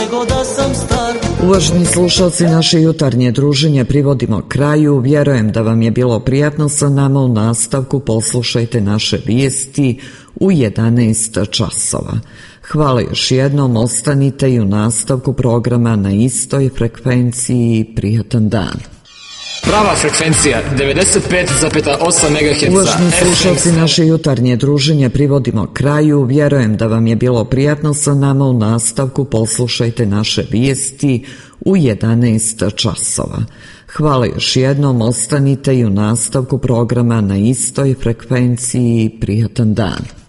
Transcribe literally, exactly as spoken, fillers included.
nego da sam star. Uvaženi slušalci, naše jutarnje druženje privodimo kraju. Vjerujem da vam je bilo prijatno sa nama. U nastavku poslušajte naše vijesti u jedanaest časova. Hvala još jednom, ostanite i u nastavku programa na istoj frekvenciji. Prijatan dan. Prava frekvencija devedeset pet zarez osam megaherca. Uvaženi slušalci, naše jutarnje druženje privodimo kraju. Vjerujem da vam je bilo prijatno sa nama. U nastavku poslušajte naše vijesti u jedanaest časova. Hvala još jednom, ostanite i u nastavku programa na istoj frekvenciji. Prijatan dan.